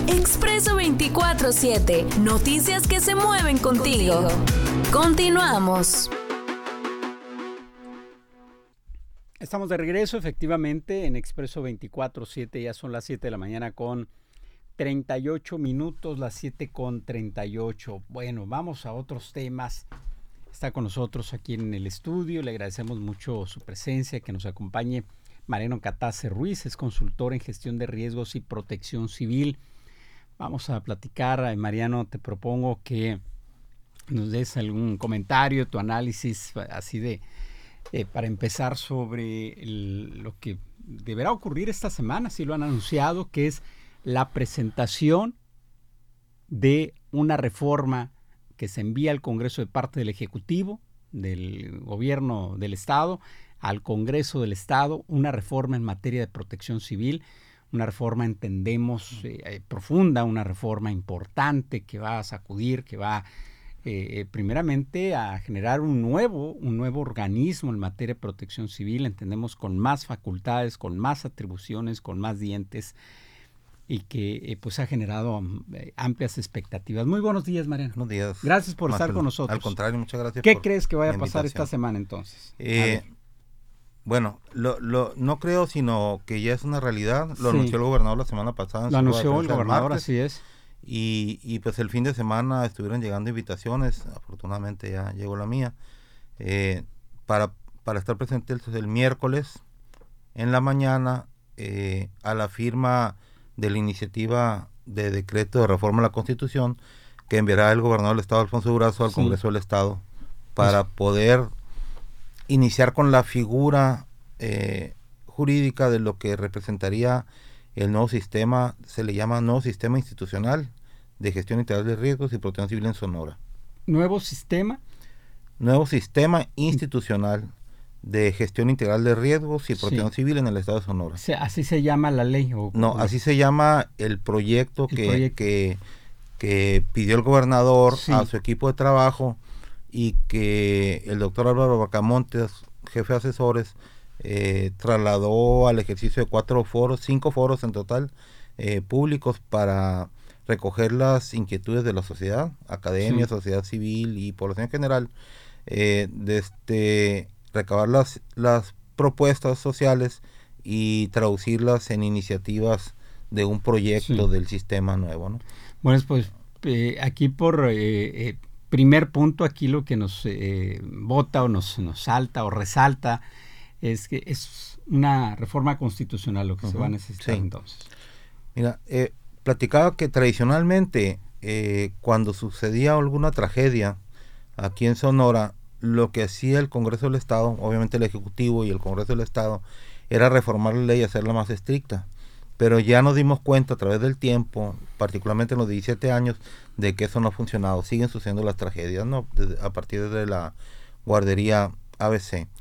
Expreso 24/7. Noticias que se mueven contigo. Continuamos. Estamos de regreso, efectivamente, en Expreso 24/7. Ya son las 7 de la mañana con 38 minutos, las 7:38. Bueno, vamos a otros temas. Está con nosotros aquí en el estudio. Le agradecemos mucho su presencia, que nos acompañe Mariano Catace Ruiz, es consultor en gestión de riesgos y protección civil. Vamos a platicar. Mariano, te propongo que nos des algún comentario, tu análisis, así de para empezar sobre lo que deberá ocurrir esta semana, si lo han anunciado, que es la presentación de una reforma que se envía al Congreso de parte del Ejecutivo, del Gobierno del Estado, al Congreso del Estado, una reforma en materia de protección civil, una reforma, entendemos, profunda, una reforma importante que va a sacudir, que va primeramente a generar un nuevo organismo en materia de protección civil, entendemos, con más facultades, con más atribuciones, con más dientes, y que pues ha generado amplias expectativas. Muy buenos días, Mariano. Buenos días. Gracias por estar con nosotros. Al contrario, muchas gracias. ¿Qué crees que vaya a pasar esta semana entonces? Bueno, no creo, sino que ya es una realidad. Lo anunció el gobernador la semana pasada. Lo anunció el gobernador, así es. Y pues el fin de semana estuvieron llegando invitaciones, afortunadamente ya llegó la mía, para estar presentes el miércoles en la mañana a la firma de la iniciativa de decreto de reforma a la Constitución que enviará el gobernador del Estado, Alfonso Durazo, al Congreso del Estado para poder iniciar con la figura jurídica de lo que representaría el nuevo sistema, se le llama nuevo sistema institucional de gestión integral de riesgos y protección civil en Sonora. ¿Nuevo sistema? Nuevo sistema institucional de gestión integral de riesgos y protección civil en el Estado de Sonora. ¿Así se llama la ley? No, así se llama el proyecto que pidió el gobernador a su equipo de trabajo y que el doctor Álvaro Bacamontes, jefe de asesores, trasladó al ejercicio de 5 foros en total, públicos, para recoger las inquietudes de la sociedad, academia, sociedad civil y población en general, recabar las propuestas sociales y traducirlas en iniciativas de un proyecto del sistema nuevo, ¿no? Bueno, pues aquí por primer punto, aquí lo que nos vota o nos salta o resalta es que es una reforma constitucional lo que se va a necesitar entonces. Mira, platicaba que tradicionalmente cuando sucedía alguna tragedia aquí en Sonora, lo que hacía el Congreso del Estado, obviamente el Ejecutivo y el Congreso del Estado, era reformar la ley y hacerla más estricta. Pero ya nos dimos cuenta a través del tiempo, particularmente en los 17 años, de que eso no ha funcionado. Siguen sucediendo las tragedias, ¿no? A partir de la guardería ABC.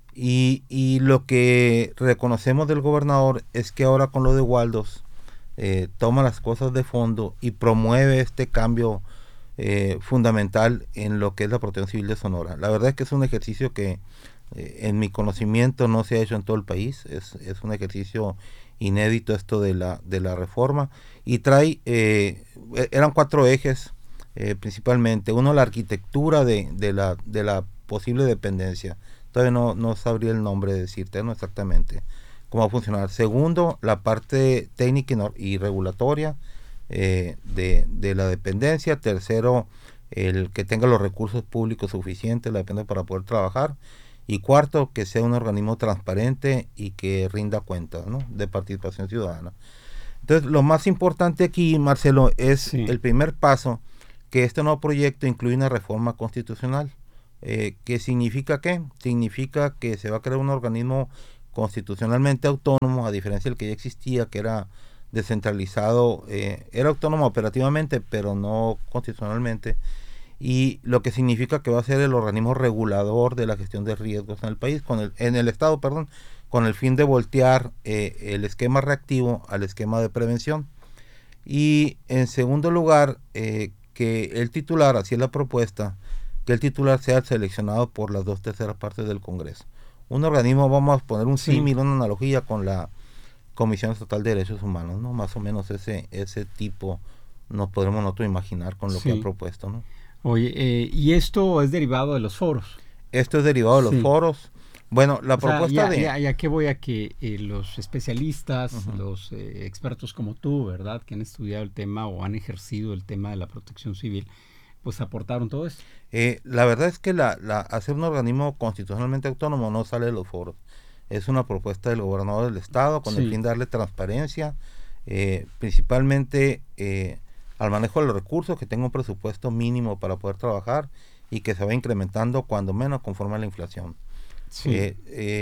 Y lo que reconocemos del gobernador es que ahora con lo de Waldos toma las cosas de fondo y promueve este cambio fundamental en lo que es la protección civil de Sonora. La verdad es que es un ejercicio que en mi conocimiento no se ha hecho en todo el país. Es un ejercicio inédito esto de la reforma, y trae eran 4 ejes principalmente. Uno, la arquitectura de la posible dependencia. Todavía no sabría el nombre de decirte, no exactamente cómo va a funcionar. Segundo, la parte técnica y regulatoria de la dependencia. Tercero, el que tenga los recursos públicos suficientes la dependencia para poder trabajar. Y cuarto, que sea un organismo transparente y que rinda cuentas, ¿no?, de participación ciudadana. Entonces, lo más importante aquí, Marcelo, es el primer paso, que este nuevo proyecto incluye una reforma constitucional. ¿Qué significa qué? Significa que se va a crear un organismo constitucionalmente autónomo, a diferencia del que ya existía, que era descentralizado, era autónomo operativamente, pero no constitucionalmente, y lo que significa que va a ser el organismo regulador de la gestión de riesgos en el país, en el Estado, con el fin de voltear el esquema reactivo al esquema de prevención. Y en segundo lugar, que el titular, así es la propuesta, que el titular sea seleccionado por las 2/3 partes del Congreso. Un organismo, vamos a poner un símil, una analogía con Comisión Estatal de Derechos Humanos, ¿no? Más o menos ese tipo nos podremos nosotros imaginar con lo que han propuesto, ¿no? Oye, ¿y esto es derivado de los foros? Esto es derivado de los foros. Bueno, la propuesta ya que voy a que los especialistas, los expertos como tú, ¿verdad? Que han estudiado el tema o han ejercido el tema de la protección civil, pues aportaron todo esto. La verdad es que hacer un organismo constitucionalmente autónomo no sale de los foros. Es una propuesta del gobernador del estado con el fin de darle transparencia, principalmente al manejo de los recursos, que tenga un presupuesto mínimo para poder trabajar y que se va incrementando cuando menos conforme a la inflación. Sí.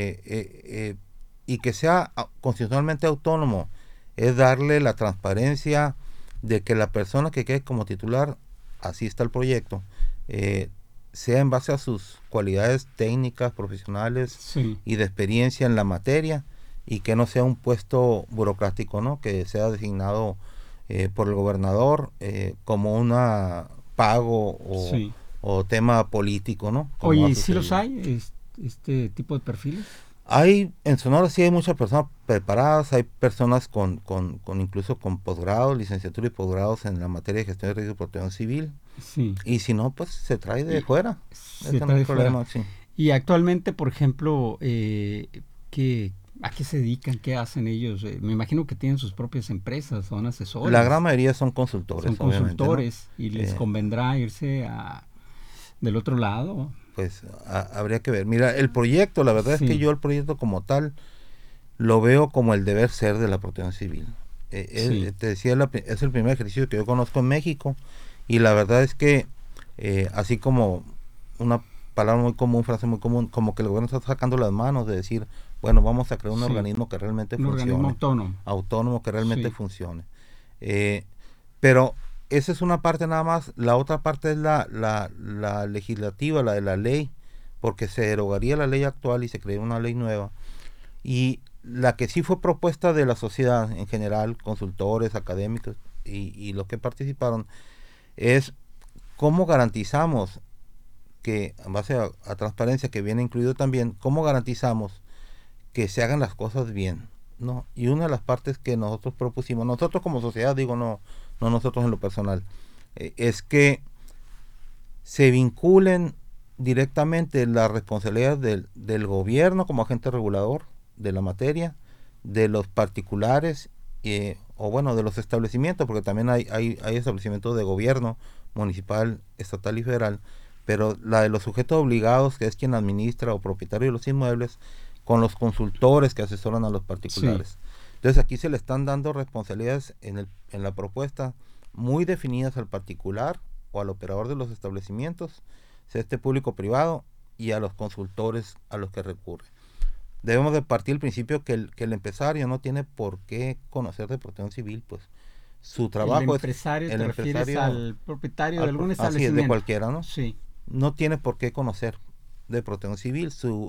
Y que sea constitucionalmente autónomo es darle la transparencia de que la persona que quede como titular, así está el proyecto, sea en base a sus cualidades técnicas, profesionales y de experiencia en la materia, y que no sea un puesto burocrático, ¿no? Que sea designado por el gobernador como una pago o tema político, ¿no? Como oye, ¿sí los hay, este tipo de perfiles? En Sonora sí hay muchas personas preparadas, hay personas con incluso con posgrados, licenciatura y posgrados en la materia de gestión de riesgo y protección civil. Sí. Y si no, pues se trae de fuera. Se trae de fuera. Sí. Y actualmente, por ejemplo, ¿a qué se dedican? ¿Qué hacen ellos? Me imagino que tienen sus propias empresas, son asesores. La gran mayoría son consultores. Son consultores, ¿no? Y les convendrá irse del otro lado. Pues habría que ver. Mira, el proyecto, la verdad es que yo el proyecto como tal lo veo como el deber ser de la protección civil. Te decía, es el primer ejercicio que yo conozco en México, y la verdad es que así como una palabra muy común, frase muy común, como que el gobierno está sacando las manos de decir, bueno, vamos a crear un organismo que realmente funcione. Un organismo autónomo que realmente funcione. Pero esa es una parte nada más. La otra parte es la legislativa, la de la ley, porque se derogaría la ley actual y se crearía una ley nueva. Y la que sí fue propuesta de la sociedad en general, consultores, académicos y los que participaron, es cómo garantizamos que, en base a transparencia que viene incluido también, cómo garantizamos que se hagan las cosas bien, ¿no? Y una de las partes que nosotros propusimos, nosotros como sociedad, digo, no nosotros en lo personal, es que se vinculen directamente las responsabilidades del gobierno como agente regulador de la materia, de los particulares, o bueno, de los establecimientos, porque también hay establecimientos de gobierno municipal, estatal y federal, pero la de los sujetos obligados, que es quien administra o propietario de los inmuebles, con los consultores que asesoran a los particulares. Entonces aquí se le están dando responsabilidades en la propuesta muy definidas al particular o al operador de los establecimientos, sea este público o privado, y a los consultores a los que recurre. Debemos de partir del principio que el empresario no tiene por qué conocer de protección civil, pues su trabajo es... ¿Te refieres al propietario de algún establecimiento? Así es, de cualquiera, ¿no? Sí. No tiene por qué conocer de protección civil.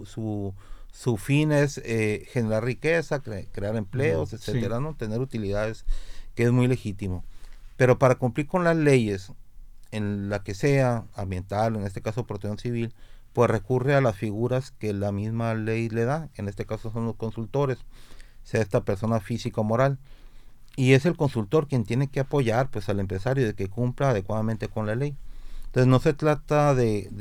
Su fin es generar riqueza, crear empleos, etcétera, ¿no? Tener utilidades, que es muy legítimo. Pero para cumplir con las leyes, en la que sea, ambiental, en este caso protección civil, pues recurre a las figuras que la misma ley le da, en este caso son los consultores, sea esta persona física o moral, y es el consultor quien tiene que apoyar pues al empresario de que cumpla adecuadamente con la ley. Entonces no se trata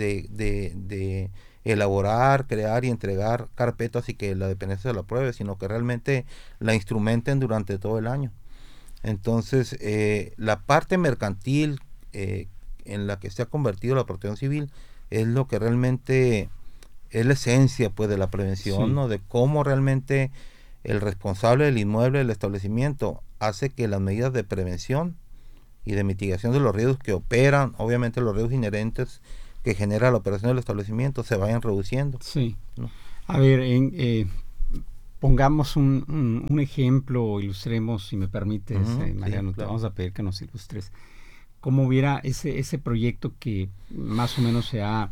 de elaborar, crear y entregar carpetas y que la dependencia se la apruebe, sino que realmente la instrumenten durante todo el año. Entonces la parte mercantil en la que se ha convertido la protección civil es lo que realmente es la esencia pues de la prevención, ¿no? De cómo realmente el responsable del inmueble, del establecimiento, hace que las medidas de prevención y de mitigación de los riesgos que operan, obviamente los riesgos inherentes que genera la operación del establecimiento, se vayan reduciendo. Sí. ¿No? A ver, pongamos un ejemplo, ilustremos, si me permites, Mariano, claro. Te vamos a pedir que nos ilustres cómo viera ese proyecto que más o menos se ha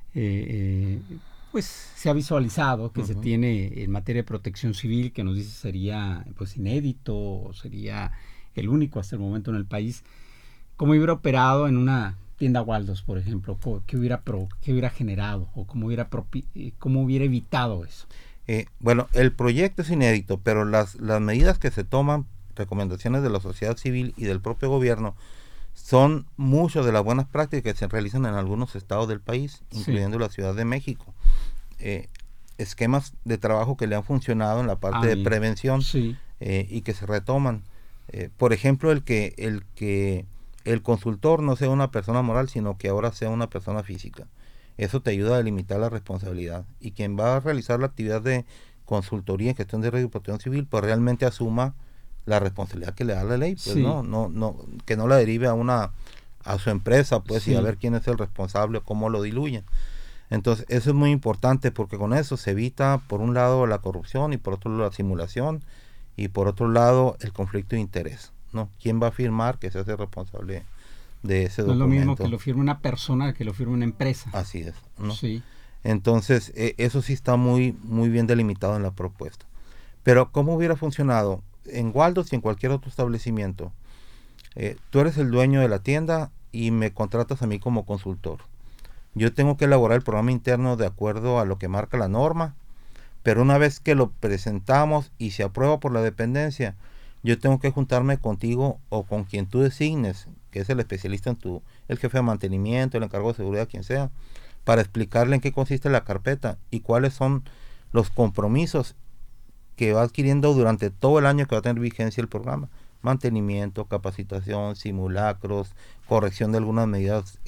visualizado, que se tiene en materia de protección civil, que nos dice sería pues inédito, o sería el único hasta el momento en el país. ¿Cómo hubiera operado en una tienda Waldos, por ejemplo? ¿Qué hubiera generado? ¿O cómo hubiera evitado eso? Bueno, el proyecto es inédito, pero las medidas que se toman, recomendaciones de la sociedad civil y del propio gobierno, son muchas de las buenas prácticas que se realizan en algunos estados del país, incluyendo la Ciudad de México. Esquemas de trabajo que le han funcionado en la parte de prevención y que se retoman. Por ejemplo, el que el consultor no sea una persona moral, sino que ahora sea una persona física. Eso te ayuda a delimitar la responsabilidad. Y quien va a realizar la actividad de consultoría en gestión de riesgo y protección civil, pues realmente asuma la responsabilidad que le da la ley, pues que no la derive a su empresa, pues, y a ver quién es el responsable, cómo lo diluye. Entonces, eso es muy importante porque con eso se evita, por un lado, la corrupción y por otro lado, la simulación y por otro lado, el conflicto de interés, ¿no? ¿Quién va a firmar que se hace responsable de ese documento? No es lo mismo que lo firme una persona que lo firme una empresa. Así es, ¿no? Sí. Entonces, eso sí está muy, muy bien delimitado en la propuesta. Pero, ¿cómo hubiera funcionado? En Waldos y en cualquier otro establecimiento, tú eres el dueño de la tienda y me contratas a mí como consultor. Yo tengo que elaborar el programa interno de acuerdo a lo que marca la norma, pero una vez que lo presentamos y se aprueba por la dependencia, yo tengo que juntarme contigo o con quien tú designes, que es el especialista el jefe de mantenimiento, el encargado de seguridad, quien sea, para explicarle en qué consiste la carpeta y cuáles son los compromisos que va adquiriendo durante todo el año que va a tener vigencia el programa. Mantenimiento, capacitación, simulacros, corrección de algunas medidas,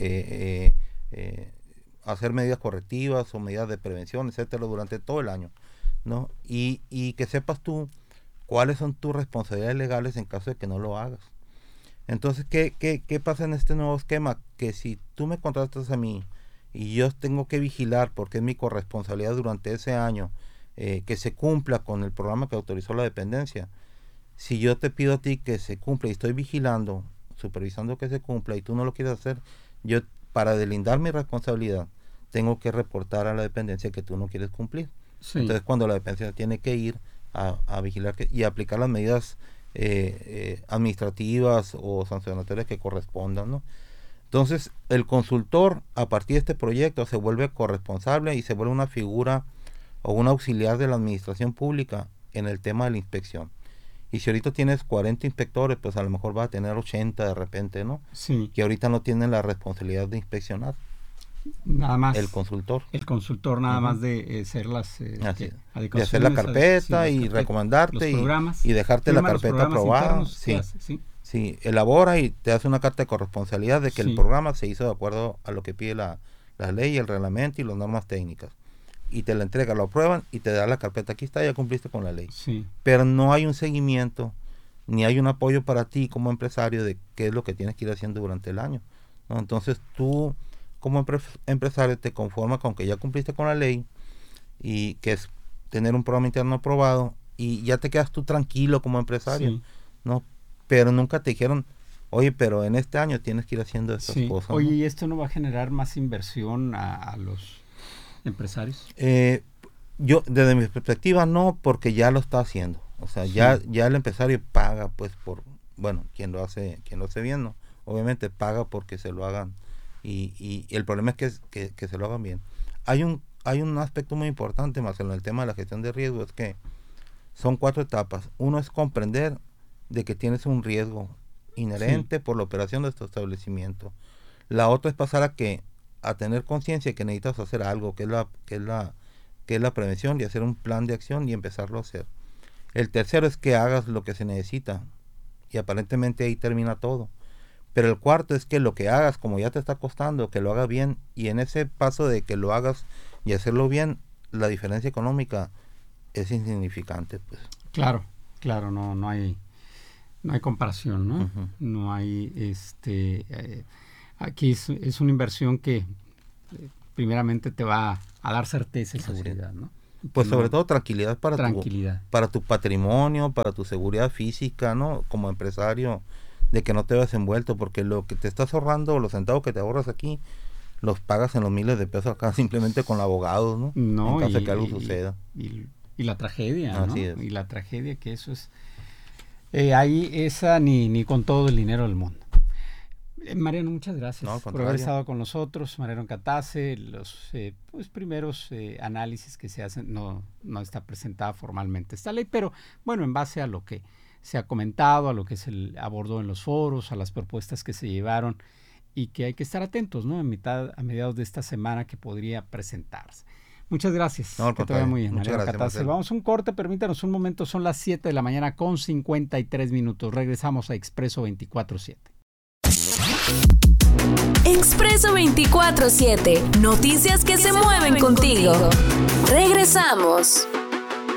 hacer medidas correctivas o medidas de prevención, etcétera, durante todo el año, ¿no? Y que sepas tú cuáles son tus responsabilidades legales en caso de que no lo hagas. Entonces, ¿qué pasa en este nuevo esquema? Que si tú me contratas a mí y yo tengo que vigilar, porque es mi corresponsabilidad durante ese año, que se cumpla con el programa que autorizó la dependencia. Si yo te pido a ti que se cumpla y estoy vigilando, supervisando que se cumpla y tú no lo quieres hacer, yo, para delindar mi responsabilidad, tengo que reportar a la dependencia que tú no quieres cumplir. Entonces, cuando la dependencia tiene que ir a vigilar y aplicar las medidas administrativas o sancionatorias que correspondan, ¿no? Entonces, el consultor, a partir de este proyecto, se vuelve corresponsable y se vuelve una figura o un auxiliar de la administración pública en el tema de la inspección. Y si ahorita tienes 40 inspectores, pues a lo mejor vas a tener 80 de repente, ¿no? Sí. Que ahorita no tienen la responsabilidad de inspeccionar. Nada más. El consultor. El consultor nada más de hacer las de hacer la carpeta y recomendarte y dejarte la carpeta aprobada. Sí, elabora y te hace una carta de corresponsabilidad de que el programa se hizo de acuerdo a lo que pide la ley, el reglamento y las normas técnicas. Y te la entrega, lo aprueban y te da la carpeta. Aquí está, ya cumpliste con la ley. Sí. Pero no hay un seguimiento, ni hay un apoyo para ti como empresario de qué es lo que tienes que ir haciendo durante el año, ¿no? Entonces tú, como empresario, te conformas con que ya cumpliste con la ley y que es tener un programa interno aprobado y ya te quedas tú tranquilo como empresario, ¿no? Pero nunca te dijeron, oye, pero en este año tienes que ir haciendo estas cosas. Oye, ¿no? ¿y esto no va a generar más inversión a los empresarios? Yo, desde mi perspectiva, no, porque ya lo está haciendo. O sea, ya el empresario paga, pues, quien lo hace bien, ¿no? Obviamente paga porque se lo hagan. Y el problema es que se lo hagan bien. Hay un aspecto muy importante, más en el tema de la gestión de riesgo, es que son 4 etapas. Uno es comprender de que tienes un riesgo inherente por la operación de tu establecimiento. La otra es pasar a tener conciencia que necesitas hacer algo, que es la prevención, y hacer un plan de acción y empezarlo a hacer. El tercero es que hagas lo que se necesita, y aparentemente ahí termina todo. Pero el cuarto es que lo que hagas, como ya te está costando, que lo hagas bien, y en ese paso de que lo hagas y hacerlo bien, la diferencia económica es insignificante, pues. Claro, no hay comparación, ¿no? Uh-huh. No hay, aquí es una inversión que primeramente te va a dar certeza y seguridad, ¿no? Pues sobre todo tranquilidad para tu patrimonio, para tu seguridad física, ¿no? Como empresario, de que no te veas envuelto, porque lo que te estás ahorrando, los centavos que te ahorras aquí, los pagas en los miles de pesos acá simplemente con abogados, ¿no? En caso de que algo suceda. Y la tragedia, ¿no? Así es. Y la tragedia que eso es... ahí esa ni con todo el dinero del mundo. Mariano, muchas gracias No, al por contrario. haber estado con nosotros. Mariano Catase, los primeros análisis que se hacen, no está presentada formalmente esta ley, pero bueno, en base a lo que se ha comentado, a lo que se abordó en los foros, a las propuestas que se llevaron y que hay que estar atentos, ¿no? A mediados de esta semana que podría presentarse. Muchas gracias. No, al que te vaya muy bien. Muchas Mariano gracias, Catase. Marcelo. Vamos a un corte, permítanos un momento, son las 7 de la mañana con 53 minutos. Regresamos a Expreso 24/7. Expreso 24/7. Noticias que se mueven contigo. Regresamos.